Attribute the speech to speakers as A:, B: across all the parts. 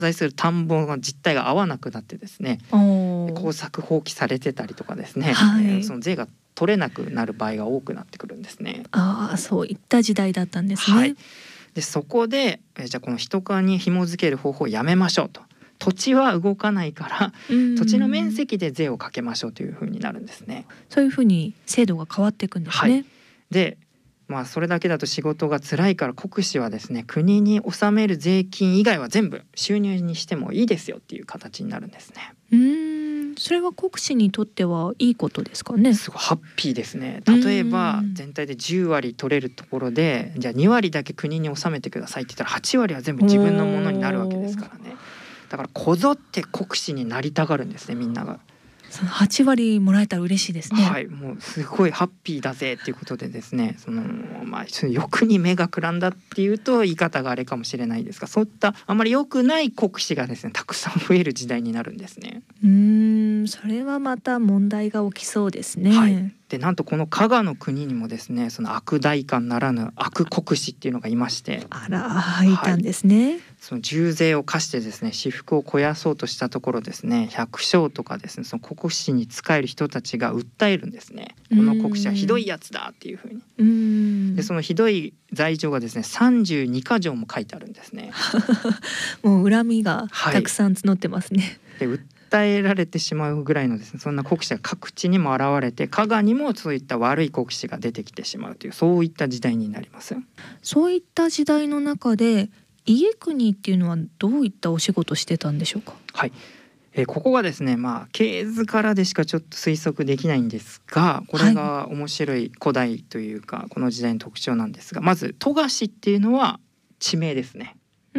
A: 在する田んぼの実態が合わなくなってですね、耕作放棄されてたりとかですね、その税が取れなくなる場合が多くなってくるんですね。
B: そういった時代だったんですね。
A: でそこでじゃあこの一課に紐付ける方法をやめましょうと。土地は動かないから土地の面積で税をかけましょうというふうになるんですね。
B: そういうふうに制度が変わっていくんですね。
A: でそれだけだと仕事が辛いから国司はですね、国に納める税金以外は全部収入にしてもいいですよっていう形になるんですね。
B: それは国司にとってはいいことですかね。
A: すごいハッピーですね。例えば全体で10割取れるところで、じゃあ2割だけ国に納めてくださいって言ったら8割は全部自分のものになるわけですからね。だからこぞって国司になりたがるんですね、みんなが。
B: その8割もらえたら嬉しいですね。
A: もうすごいハッピーだぜっていうことでですね、欲に目がくらんだっていうと言い方があれかもしれないですが、そういったあまり良くない国司がですねたくさん増える時代になるんですね。
B: それはまた問題が起きそうですね。
A: でなんとこの加賀の国にもですね、その悪代官ならぬ悪国司っていうのがいまして、
B: いたんですね。
A: その重税を課してですね、私腹を肥やそうとしたところですね、百姓とかですね、その国司に仕える人たちが訴えるんですね。この国司はひどいやつだっていうふうに。でそのひどい罪状がですね32か条も書いてあるんですね。
B: もう恨みがたくさん募ってますね。
A: で訴えられてしまうぐらいのですね、そんな国司が各地にも現れて、加賀にもそういった悪い国司が出てきてしまうという、そういった時代になります。
B: そういった時代の中で家国っていうのはどういったお仕事してたんでしょうか。
A: ここがですね、系図からでしかちょっと推測できないんですが、これが面白い古代というかこの時代の特徴なんですが、まず富樫っていうのは地名ですね。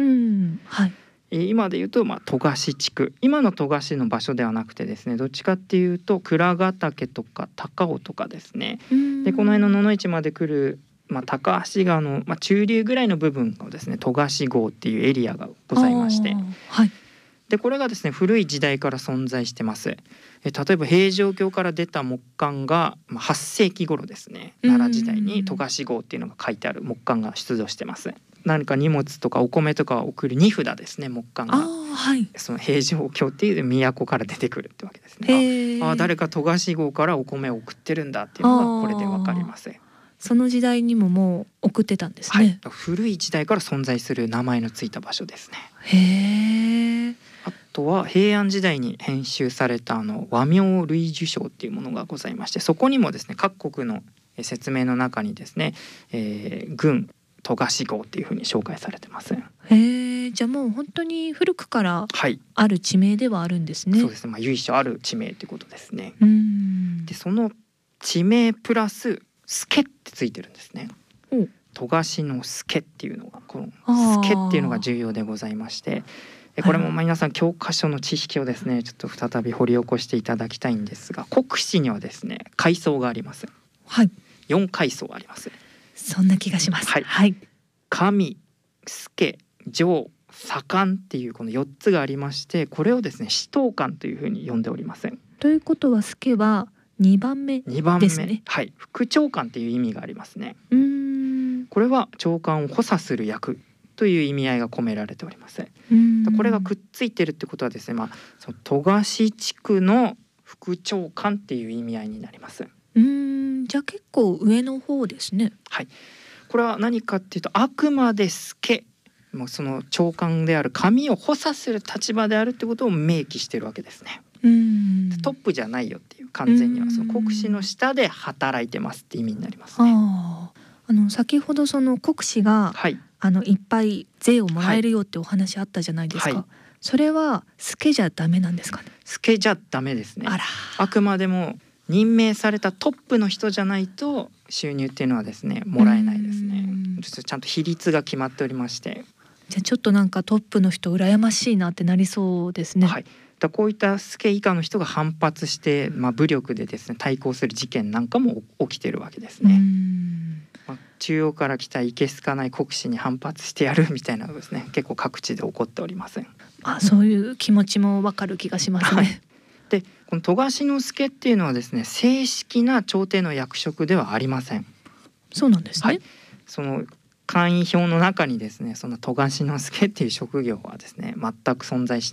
A: 今で言うと富樫地区、今の富樫の場所ではなくてですね、どっちかっていうと倉ヶ岳とか高尾とかですね、でこの辺の野々市まで来る高橋川の中流ぐらいの部分をですね富樫郷っていうエリアがございまして、でこれがですね古い時代から存在してます。例えば平城京から出た木簡が8世紀頃ですね、奈良時代に富樫郷っていうのが書いてある木簡が出土してます。何か荷物とかお米とかを送る荷札ですね、木簡が。その平城京っていう都から出てくるってわけですね。誰か富樫郷からお米を送ってるんだっていうのがこれでわかります。
B: その時代にももう送ってたんですね。
A: 古い時代から存在する名前のついた場所ですね。あとは平安時代に編集された和名類聚抄っていうものがございまして、そこにもですね各国の説明の中にですね、郡富樫郷っていうふうに紹介されてます。
B: じゃあもう本当に古くからある地名ではあるんですね。
A: そうですね、由緒ある地名ということですね。でその地名プラス助ってついてるんですね。富樫の助っていうのが、この助っていうのが重要でございまして、これも皆さん教科書の知識をですねちょっと再び掘り起こしていただきたいんですが、国司にはですね階層があります。4階層あります。
B: そんな気がします。
A: 神、助、上、左官っていうこの4つがありまして、これをですね司統官というふうに呼んでおります。
B: ということは助は2番目ですね。
A: 副長官っていう意味がありますね。これは長官を補佐する役という意味合いが込められております。これがくっついてるってことはですね、その富樫地区の副長官っていう意味合いになります。
B: じゃあ結構上の方ですね。
A: これは何かっていうと、あくまで助、もうその長官である神を補佐する立場であるってことを明記してるわけですね。トップじゃないよっていう、完全にはその国司の下で働いてますって意味になりますね。
B: 先ほどその国司が、いっぱい税をもらえるよってお話あったじゃないですか。それは助じゃダメなんですかね。
A: 助じゃダメですね。あくまでも任命されたトップの人じゃないと収入っていうのはですねもらえないですね。ちゃんと比率が決まっておりまして。
B: じゃあちょっとなんかトップの人羨ましいなってなりそうですね。
A: こういった助以下の人が反発して、武力でですね対抗する事件なんかも起きてるわけですね。中央から来たいけすかない国司に反発してやるみたいなのですね、結構各地で起こっております。
B: そういう気持ちもわかる気がしますね。
A: でこの富樫の助っていうのはですね正式な朝廷の役職ではありません。
B: そうなんですね。
A: その会員表の中にですねその富樫之助っていう職業はですね全く存在し